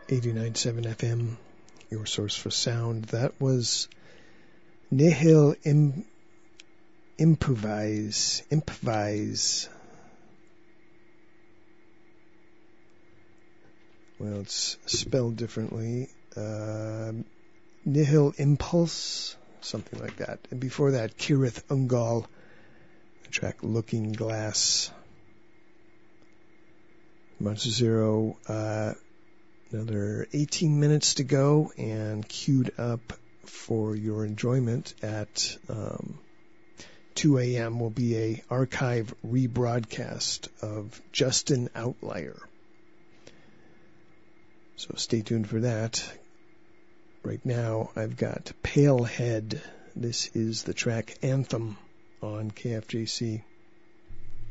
89.7 FM, your source for sound. That was Nihil Improvise. Well, it's spelled differently. Nihil Impulse, something like that. And before that, Kirith Ungal, the track Looking Glass. Monster Zero, another 18 minutes to go, and queued up for your enjoyment at 2 a.m. will be a archive rebroadcast of Justin Outlier. So stay tuned for that. Right now, I've got Palehead. This is the track Anthem on KFJC.